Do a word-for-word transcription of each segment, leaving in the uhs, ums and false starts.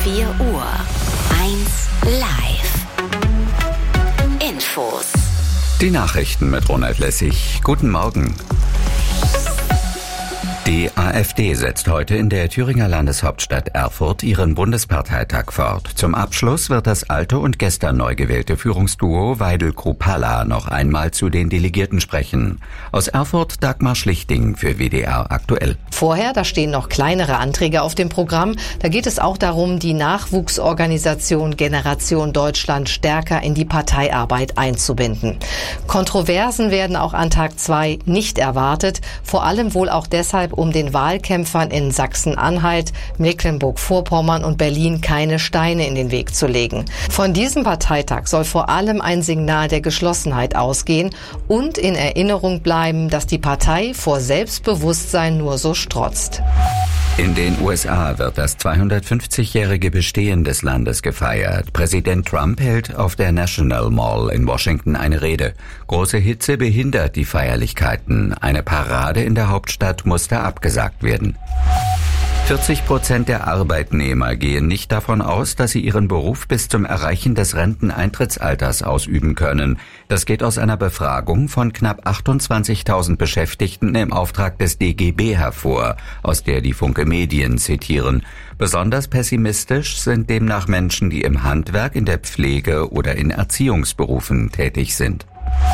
vier Uhr. eins live. Infos. Die Nachrichten mit Ronald Lessig. Guten Morgen. Die AfD setzt heute in der Thüringer Landeshauptstadt Erfurt ihren Bundesparteitag fort. Zum Abschluss wird das alte und gestern neu gewählte Führungsduo Weidel-Kruppalla noch einmal zu den Delegierten sprechen. Aus Erfurt Dagmar Schlichting für W D R aktuell. Vorher, da stehen noch kleinere Anträge auf dem Programm. Da geht es auch darum, die Nachwuchsorganisation Generation Deutschland stärker in die Parteiarbeit einzubinden. Kontroversen werden auch an Tag zwei nicht erwartet, vor allem wohl auch deshalb, um den Wahlkämpfern in Sachsen-Anhalt, Mecklenburg-Vorpommern und Berlin keine Steine in den Weg zu legen. Von diesem Parteitag soll vor allem ein Signal der Geschlossenheit ausgehen und in Erinnerung bleiben, dass die Partei vor Selbstbewusstsein nur so strotzt. In den U S A wird das zweihundertfünfzigjährige Bestehen des Landes gefeiert. Präsident Trump hält auf der National Mall in Washington eine Rede. Große Hitze behindert die Feierlichkeiten. Eine Parade in der Hauptstadt musste abgesagt werden. vierzig Prozent der Arbeitnehmer gehen nicht davon aus, dass sie ihren Beruf bis zum Erreichen des Renteneintrittsalters ausüben können. Das geht aus einer Befragung von knapp achtundzwanzigtausend Beschäftigten im Auftrag des D G B hervor, aus der die Funke Medien zitieren. Besonders pessimistisch sind demnach Menschen, die im Handwerk, in der Pflege oder in Erziehungsberufen tätig sind.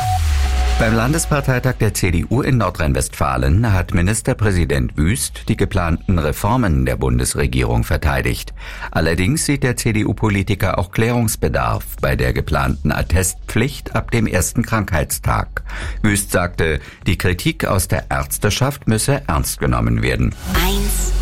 Beim Landesparteitag der C D U in Nordrhein-Westfalen hat Ministerpräsident Wüst die geplanten Reformen der Bundesregierung verteidigt. Allerdings sieht der C D U-Politiker auch Klärungsbedarf bei der geplanten Attestpflicht ab dem ersten Krankheitstag. Wüst sagte, die Kritik aus der Ärzteschaft müsse ernst genommen werden. eins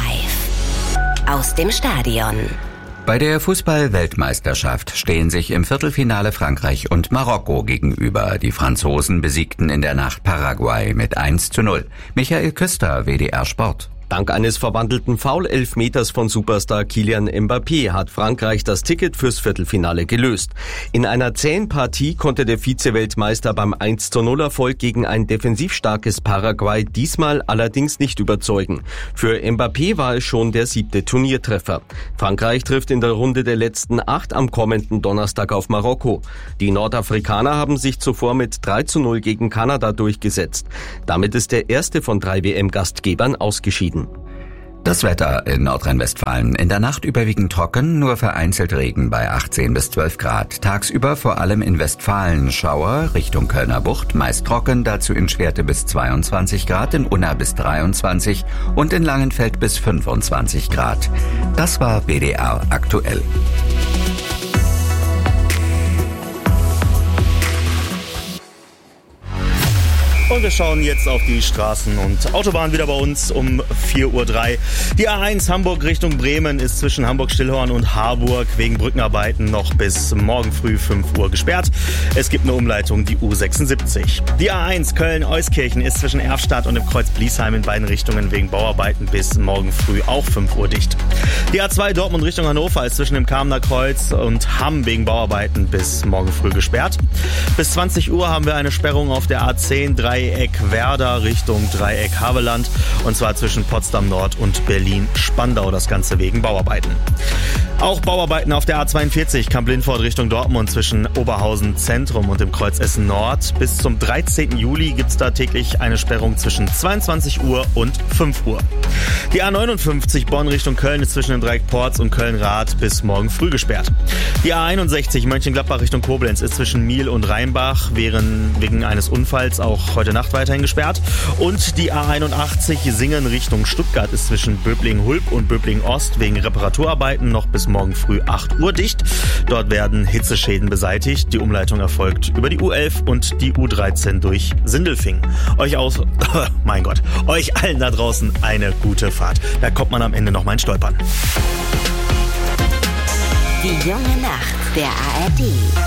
live. Aus dem Stadion. Bei der Fußball-Weltmeisterschaft stehen sich im Viertelfinale Frankreich und Marokko gegenüber. Die Franzosen besiegten in der Nacht Paraguay mit eins zu null. Michael Küster, W D R Sport. Dank eines verwandelten Foul-Elfmeters von Superstar Kylian Mbappé hat Frankreich das Ticket fürs Viertelfinale gelöst. In einer zähen Partie konnte der Vize-Weltmeister beim eins zu null Erfolg gegen ein defensiv starkes Paraguay diesmal allerdings nicht überzeugen. Für Mbappé war es schon der siebte Turniertreffer. Frankreich trifft in der Runde der letzten acht am kommenden Donnerstag auf Marokko. Die Nordafrikaner haben sich zuvor mit drei zu null gegen Kanada durchgesetzt. Damit ist der erste von drei W M-Gastgebern ausgeschieden. Das Wetter in Nordrhein-Westfalen. In der Nacht überwiegend trocken, nur vereinzelt Regen bei achtzehn bis zwölf Grad. Tagsüber vor allem in Westfalen Schauer, Richtung Kölner Bucht, meist trocken, dazu in Schwerte bis zweiundzwanzig Grad, in Unna bis dreiundzwanzig und in Langenfeld bis fünfundzwanzig Grad. Das war W D R aktuell. Und wir schauen jetzt auf die Straßen und Autobahnen wieder bei uns um vier Uhr drei. Die A eins Hamburg Richtung Bremen ist zwischen Hamburg-Stillhorn und Harburg wegen Brückenarbeiten noch bis morgen früh fünf Uhr gesperrt. Es gibt eine Umleitung, die U sechsundsiebzig. Die A eins Köln-Euskirchen ist zwischen Erfstadt und dem Kreuz Bliesheim in beiden Richtungen wegen Bauarbeiten bis morgen früh auch fünf Uhr dicht. Die A zwei Dortmund Richtung Hannover ist zwischen dem Kamener Kreuz und Hamm wegen Bauarbeiten bis morgen früh gesperrt. Bis zwanzig Uhr haben wir eine Sperrung auf der A zehn Dreieck Werder Richtung Dreieck Havelland und zwar zwischen Potsdam Nord und Berlin-Spandau, das Ganze wegen Bauarbeiten. Auch Bauarbeiten auf der A zweiundvierzig Kamp-Lindfort Richtung Dortmund zwischen Oberhausen Zentrum und dem Kreuz Essen Nord. Bis zum dreizehnten Juli gibt es da täglich eine Sperrung zwischen zweiundzwanzig Uhr und fünf Uhr. Die A neunundfünfzig Bonn Richtung Köln ist zwischen dem Dreieck Porz und Köln-Rath bis morgen früh gesperrt. Die A einundsechzig Mönchengladbach Richtung Koblenz ist zwischen Miel und Rheinbach wegen eines Unfalls auch heute Nacht weiterhin gesperrt. Und die A einundachtzig Singen Richtung Stuttgart ist zwischen Böblingen-Hulb und Böblingen-Ost wegen Reparaturarbeiten noch bis morgen früh acht Uhr dicht. Dort werden Hitzeschäden beseitigt. Die Umleitung erfolgt über die U elf und die U dreizehn durch Sindelfingen. Euch aus, mein Gott, euch allen da draußen eine gute Fahrt. Da kommt man am Ende noch mal ins Stolpern. Die junge Nacht der A R D.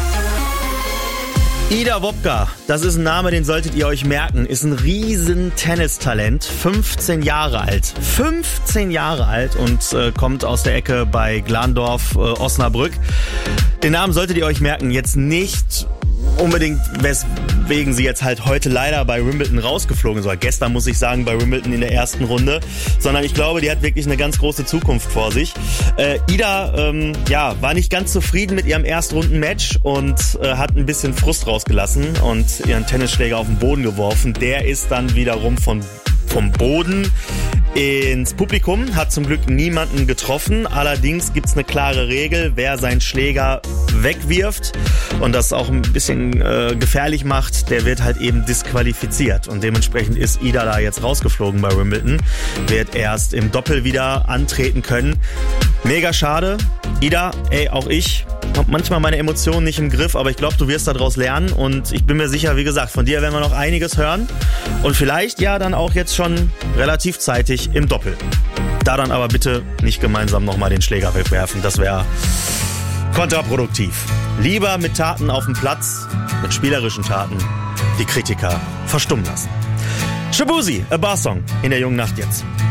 Ida Wopka, das ist ein Name, den solltet ihr euch merken, ist ein riesen Tennistalent, fünfzehn Jahre alt, fünfzehn Jahre alt und äh, kommt aus der Ecke bei Glandorf, äh, Osnabrück. Den Namen solltet ihr euch merken, jetzt nicht unbedingt, weswegen sie jetzt halt heute leider bei Wimbledon rausgeflogen ist, oder gestern muss ich sagen, bei Wimbledon in der ersten Runde, sondern ich glaube, die hat wirklich eine ganz große Zukunft vor sich. Äh, Ida ähm, ja, war nicht ganz zufrieden mit ihrem Erstrunden-Match und äh, hat ein bisschen Frust rausgelassen und ihren Tennisschläger auf den Boden geworfen. Der ist dann wiederum von vom Boden ins Publikum, hat zum Glück niemanden getroffen. Allerdings gibt es eine klare Regel, wer seinen Schläger wegwirft und das auch ein bisschen äh, gefährlich macht, der wird halt eben disqualifiziert. Und dementsprechend ist Ida da jetzt rausgeflogen bei Wimbledon, wird erst im Doppel wieder antreten können. Mega schade. Ida, ey, auch ich habe manchmal meine Emotionen nicht im Griff, aber ich glaube, du wirst daraus lernen und ich bin mir sicher, wie gesagt, von dir werden wir noch einiges hören und vielleicht ja dann auch jetzt schon relativ zeitig im Doppel. Da dann aber bitte nicht gemeinsam nochmal den Schläger wegwerfen, das wäre kontraproduktiv. Lieber mit Taten auf dem Platz, mit spielerischen Taten, die Kritiker verstummen lassen. Shaboozey, A Bar Song in der jungen Nacht jetzt.